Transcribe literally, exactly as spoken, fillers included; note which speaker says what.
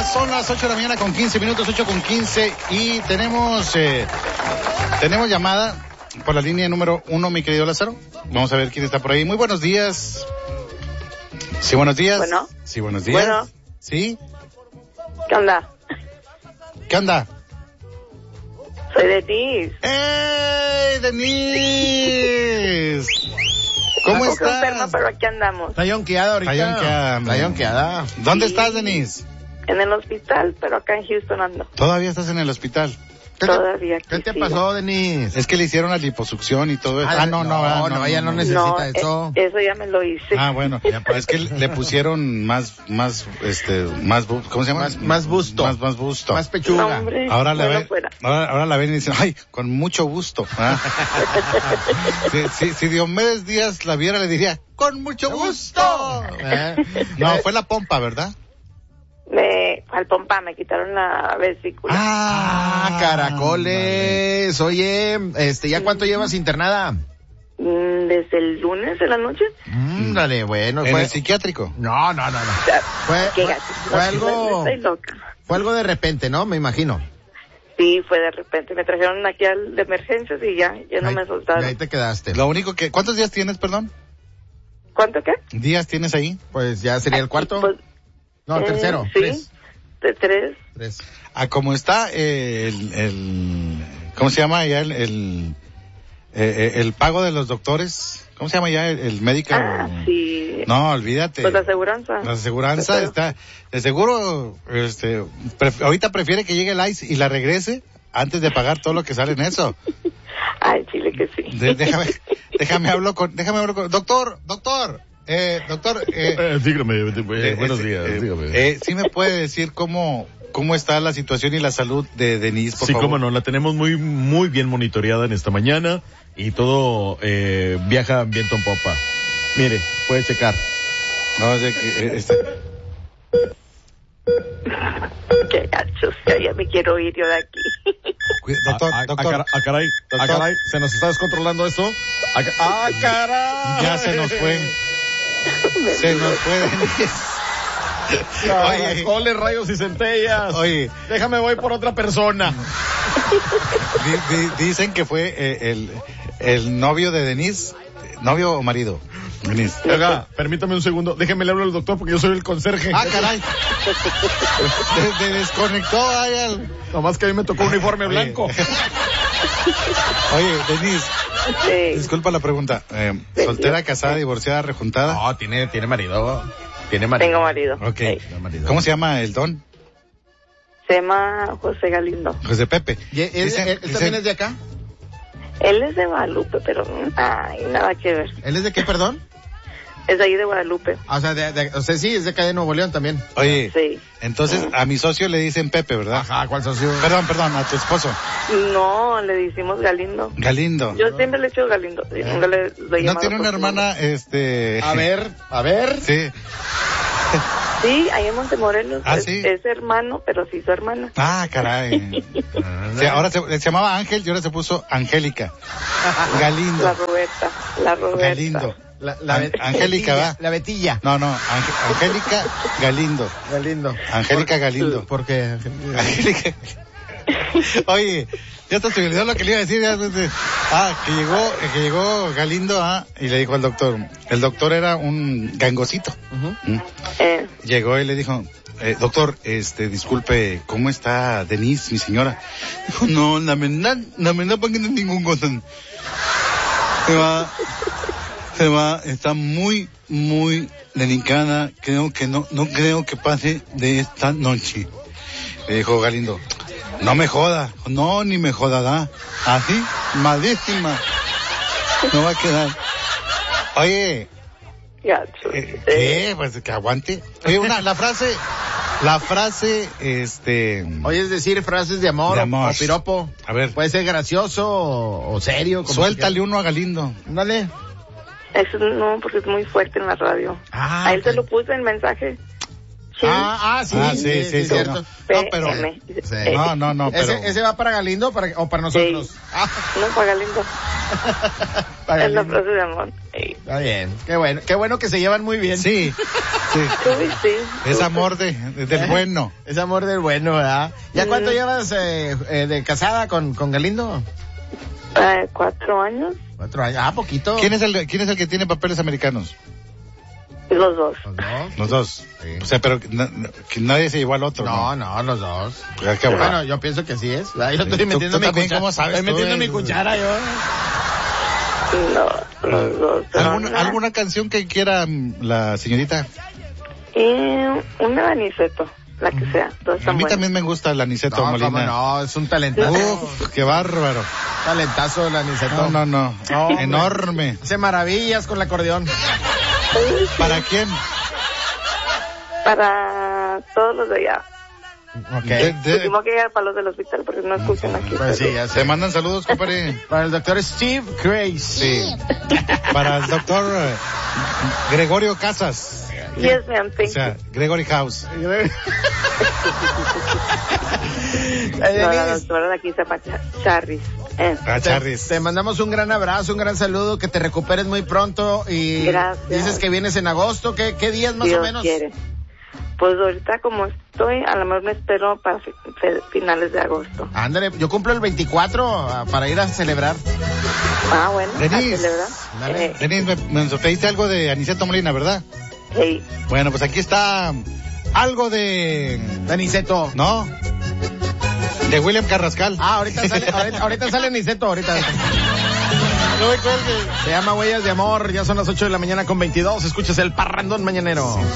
Speaker 1: Ya son las ocho de la mañana con quince minutos, ocho con quince, y tenemos, eh, tenemos llamada por la línea número uno, mi querido Lázaro. Vamos a ver quién está por ahí. Muy buenos días. Sí, buenos días.
Speaker 2: Bueno.
Speaker 1: Sí, buenos días.
Speaker 2: Bueno.
Speaker 1: Sí.
Speaker 2: ¿Qué onda?
Speaker 1: ¿Qué onda?
Speaker 2: Soy Denise.
Speaker 1: ¡Ey, Denise! ¿Cómo
Speaker 2: Un poco
Speaker 1: estás?
Speaker 2: enferma, pero aquí andamos.
Speaker 3: Está yonqueada ahorita.
Speaker 1: Está yonqueada.
Speaker 3: Está yonqueada.
Speaker 1: ¿Dónde
Speaker 2: Sí.
Speaker 1: estás, Denise?
Speaker 2: En el hospital, pero acá en Houston ando.
Speaker 1: Todavía estás en el hospital.
Speaker 3: ¿Qué te,
Speaker 2: Todavía aquí
Speaker 3: ¿Qué te
Speaker 2: sigo.
Speaker 3: pasó, Denise?
Speaker 1: Es que le hicieron la liposucción y todo eso. Ah, no, no, ah,
Speaker 3: no, no, ella no necesita
Speaker 2: No,
Speaker 3: eso.
Speaker 2: eh, eso ya me lo hice.
Speaker 1: Ah, bueno, pues es que le pusieron más, más, este, más, bu- ¿cómo se llama?
Speaker 3: Más- más busto.
Speaker 1: Más, más busto.
Speaker 3: Más pechuga.
Speaker 2: No, hombre,
Speaker 1: Ahora la
Speaker 2: bueno,
Speaker 1: ven,
Speaker 2: fuera.
Speaker 1: ahora, ahora la ven y dicen, ay, con mucho gusto. ¿Ah? si, si, si Diomedes Díaz la viera, le diría, con mucho gusto.
Speaker 3: ¿Eh?
Speaker 1: No, fue la pompa, ¿verdad?
Speaker 2: Me, al pompa me quitaron la vesícula.
Speaker 3: Ah, caracoles. Oye, este, ¿ya cuánto llevas internada?
Speaker 2: Mm, Desde el lunes de la noche.
Speaker 3: Mm, dale, bueno.
Speaker 1: ¿En
Speaker 3: Fue...
Speaker 1: el psiquiátrico?
Speaker 3: No, no, no, no.
Speaker 2: O sea,
Speaker 3: Fue,
Speaker 2: qué
Speaker 3: fue,
Speaker 2: gacho.
Speaker 3: fue
Speaker 2: No,
Speaker 3: algo,
Speaker 2: Estoy loca.
Speaker 3: fue algo de repente, ¿no? Me imagino.
Speaker 2: Sí, fue de repente. Me trajeron aquí al de emergencias y ya, ya no
Speaker 3: Ahí-
Speaker 2: me
Speaker 3: y
Speaker 2: soltaron.
Speaker 3: ahí te quedaste.
Speaker 1: Lo único que, ¿cuántos días tienes, perdón?
Speaker 2: ¿Cuánto qué?
Speaker 1: ¿Días tienes ahí?
Speaker 3: Pues ya sería el cuarto.
Speaker 2: Pues,
Speaker 3: No, el
Speaker 2: eh,
Speaker 3: tercero.
Speaker 2: sí.
Speaker 3: Tres.
Speaker 2: De tres.
Speaker 3: Tres.
Speaker 1: Ah, como está eh, el, el, ¿cómo se llama ya el, el, eh, el pago de los doctores? ¿Cómo se llama ya el, el médico?
Speaker 2: Ah, sí.
Speaker 1: No, olvídate.
Speaker 2: Pues la aseguranza.
Speaker 1: La aseguranza
Speaker 2: Pero-
Speaker 1: está, de seguro, este, pref- ahorita prefiere que llegue el I C E y la regrese antes de pagar todo lo que sale en eso.
Speaker 2: Ay, Chile que sí.
Speaker 1: De- déjame, déjame hablo con, déjame hablo con, doctor, doctor, eh, doctor, eh,
Speaker 4: Eh, dígame, eh,
Speaker 1: eh,
Speaker 4: buenos
Speaker 1: este,
Speaker 4: días,
Speaker 1: eh,
Speaker 4: dígame.
Speaker 1: eh, ¿sí me puede decir cómo, cómo está la situación y la salud de Denise, por
Speaker 4: sí,
Speaker 1: favor?
Speaker 4: cómo no, la tenemos muy, muy bien monitoreada en esta mañana y todo eh, viaja viento en popa. Mire, puede checar.
Speaker 1: No, es de que, eh, este,
Speaker 2: Qué gachos, ya, ya me quiero ir yo de aquí.
Speaker 1: cu- doctor,
Speaker 4: Ah, ah,
Speaker 1: doctor,
Speaker 4: ah, cara- ah, caray, ah,
Speaker 1: Doctor.
Speaker 4: caray, se nos está descontrolando esto. Ah, ca- ah, caray.
Speaker 1: ya se nos fue, se nos fue Denise. Oye,
Speaker 4: Caracoles, rayos y centellas.
Speaker 1: oye,
Speaker 4: Déjame, voy por otra persona.
Speaker 1: di- di- dicen que fue eh, el, el novio de Denise, novio o marido, Denise.
Speaker 4: Oiga, permítame un segundo. Déjeme le hablo al doctor porque yo soy el conserje.
Speaker 1: Ah, caray. Te, te desconectó, ay, al-
Speaker 4: Nomás que a mí me tocó uniforme
Speaker 1: Oye.
Speaker 4: blanco.
Speaker 1: Oye, Denise,
Speaker 2: Sí.
Speaker 1: disculpa la pregunta. Eh, ¿Soltera, casada, divorciada, rejuntada?
Speaker 3: No, tiene, tiene marido. Tiene marido.
Speaker 2: Tengo marido.
Speaker 1: Ok.
Speaker 2: Sí.
Speaker 3: Tiene marido.
Speaker 1: ¿Cómo se llama el don?
Speaker 2: Se llama José Galindo.
Speaker 1: José Pepe.
Speaker 3: ¿Y él, él-
Speaker 1: Dicen-
Speaker 3: él
Speaker 1: dicen-
Speaker 3: también es de acá?
Speaker 2: Él es de Guadalupe, pero ay, nada que ver.
Speaker 3: ¿Él es de qué, perdón?
Speaker 2: Es de ahí de Guadalupe.
Speaker 3: Ah, o sea, de, de- o sea, sí, es de acá de Nuevo León también.
Speaker 1: Oye,
Speaker 2: Sí.
Speaker 1: entonces a mi socio le dicen Pepe, ¿verdad?
Speaker 3: Ajá, ¿cuál socio?
Speaker 1: Perdón, perdón, a tu esposo.
Speaker 2: No, le decimos Galindo.
Speaker 1: Galindo.
Speaker 2: Yo siempre le echo Galindo. y nunca le, lo he
Speaker 1: ¿No
Speaker 2: llamado
Speaker 1: tiene una
Speaker 2: por su
Speaker 1: hermana, este...
Speaker 3: A ver, a ver.
Speaker 1: Sí.
Speaker 2: nombre. Sí, ahí en Montemorelos.
Speaker 1: Ah,
Speaker 2: es,
Speaker 1: sí.
Speaker 2: es hermano, pero sí su hermana.
Speaker 1: Ah, caray. Sí, ahora se, se llamaba Ángel y ahora se puso Angélica. Galindo.
Speaker 2: La Roberta. La Roberta.
Speaker 1: Galindo.
Speaker 3: La, la
Speaker 1: An-
Speaker 3: Bet-
Speaker 1: Angélica,
Speaker 3: Betilla,
Speaker 1: ¿va?
Speaker 3: La Betilla.
Speaker 1: No, no, Ángel- Angélica Galindo.
Speaker 3: Galindo.
Speaker 1: Angélica Galindo.
Speaker 3: Porque
Speaker 1: Angélica. Oye, ya hasta se me olvidó lo que le iba a decir. Ya, desde- ah, que llegó, que llegó Galindo, ah, y le dijo al doctor. El doctor era un gangosito. ¿Mm?
Speaker 2: Eh,
Speaker 1: Llegó y le dijo, eh, doctor, este, disculpe, ¿cómo está Denise, mi señora? Dijo, no, la verdad, la verdad, porque no hay ningún cosa. Se va, se va, está muy, muy delicada. Creo que no, no creo que pase de esta noche. Le dijo Galindo, no me joda, no, ni me jodará. Así, malísima. No va a quedar. Oye,
Speaker 2: gacho.
Speaker 1: eh,
Speaker 2: Eh,
Speaker 1: ¿qué? Pues que aguante. Oye, una, la frase, la frase, este...
Speaker 3: Oye, es decir, frases de amor,
Speaker 1: De amor.
Speaker 3: o piropo.
Speaker 1: A ver,
Speaker 3: Puede ser gracioso o, o serio. como
Speaker 1: suéltale
Speaker 3: tú
Speaker 1: uno a Galindo.
Speaker 3: quieras. Dale.
Speaker 2: Eso no, porque es muy fuerte en la radio.
Speaker 3: Ah,
Speaker 2: A él se
Speaker 3: ok.
Speaker 2: lo puse el mensaje. Sí.
Speaker 3: Ah, ah, sí,
Speaker 1: Ah, sí, sí, sí,
Speaker 3: cierto.
Speaker 1: no. No, pero...
Speaker 2: P M.
Speaker 3: Sí.
Speaker 2: Eh,
Speaker 1: No, no, no, pero...
Speaker 3: ¿Ese, ¿Ese va para Galindo o para, o para nosotros?
Speaker 2: Sí.
Speaker 3: Ah.
Speaker 2: No, para Galindo.
Speaker 3: Para
Speaker 2: Es la
Speaker 3: Galindo.
Speaker 2: frase de amor. Sí.
Speaker 3: Está bien, qué bueno, qué bueno que se llevan muy bien.
Speaker 1: Sí, sí.
Speaker 2: Sí, sí.
Speaker 1: Es amor de, de- del bueno.
Speaker 3: Es amor del bueno, ¿verdad? ¿Ya cuánto
Speaker 2: Mm.
Speaker 3: llevas eh, eh, de casada con, con Galindo?
Speaker 2: Eh, cuatro años,
Speaker 3: Cuatro años. Ah, poquito.
Speaker 1: ¿Quién es el, quién es el que tiene papeles americanos?
Speaker 2: los dos.
Speaker 3: Los dos.
Speaker 1: Los dos.
Speaker 3: Sí.
Speaker 1: O sea, pero na- na- que nadie se llevó al otro.
Speaker 3: No, no, los dos.
Speaker 1: Ya, qué bueno.
Speaker 3: Bueno, yo pienso que sí es. ¿verdad? Yo estoy
Speaker 1: ¿Tú-
Speaker 3: metiendo
Speaker 1: tú
Speaker 3: mi
Speaker 1: también
Speaker 3: cuchara.
Speaker 1: cómo sabes
Speaker 3: Estoy
Speaker 1: tú,
Speaker 3: metiendo
Speaker 1: eh?
Speaker 3: mi cuchara yo.
Speaker 2: No, los dos.
Speaker 1: ¿Alguna,
Speaker 2: Una-
Speaker 1: ¿Alguna canción que quiera mm, la señorita?
Speaker 2: Y una de Aniceto, la que sea. Todas
Speaker 1: A
Speaker 2: están
Speaker 1: mí
Speaker 2: buenas.
Speaker 1: también me gusta la Aniceto
Speaker 3: No,
Speaker 1: Molina.
Speaker 3: cómo no, es un talentazo.
Speaker 1: Uf, qué bárbaro.
Speaker 3: Talentazo el Aniceto.
Speaker 1: No, no, no.
Speaker 3: No, hombre.
Speaker 1: Enorme.
Speaker 3: Hace maravillas con el acordeón.
Speaker 1: ¿Para quién?
Speaker 2: Para todos los de allá.
Speaker 3: Ok.
Speaker 1: De- de-
Speaker 2: Tuvimos que llegar para los del hospital porque no escuchan aquí.
Speaker 3: Pues sí, ya
Speaker 1: Te
Speaker 3: sé.
Speaker 1: mandan saludos, compadre.
Speaker 3: Para el doctor Steve Grace.
Speaker 1: Sí. Para el doctor eh, Gregorio Casas.
Speaker 2: Yes, ma'am,
Speaker 1: O
Speaker 2: thank
Speaker 1: sea, Gregory House.
Speaker 3: Eh,
Speaker 2: you. No, la
Speaker 3: Denise,
Speaker 2: doctora de aquí se llama Cha- Charris. Eh.
Speaker 1: Ah,
Speaker 3: te,
Speaker 1: Charris.
Speaker 3: te mandamos un gran abrazo, un gran saludo, que te recuperes muy pronto y
Speaker 2: Gracias.
Speaker 3: dices que vienes en agosto. ¿Qué, qué días más
Speaker 2: Dios
Speaker 3: o menos?
Speaker 2: quiere. Pues ahorita como estoy, a lo mejor me espero para fi- fe- finales de agosto.
Speaker 3: Ándale, yo cumplo el veinticuatro ah, para ir a celebrar.
Speaker 2: Ah, bueno.
Speaker 1: Denise.
Speaker 2: ¿a celebrar?
Speaker 3: Dale.
Speaker 2: Eh,
Speaker 1: Denis, me, me pediste algo de Aniceto Molina, ¿verdad?
Speaker 2: hey.
Speaker 1: Bueno, pues aquí está algo de...
Speaker 3: Daniceto.
Speaker 1: ¿No? De William Carrascal.
Speaker 3: Ah, ahorita sale, ahorita, ahorita sale Niceto, ahorita.
Speaker 1: No me cuelgues.
Speaker 3: Se llama Huellas de Amor, ya son las ocho de la mañana con veintidós, escuchas el Parrandón Mañanero.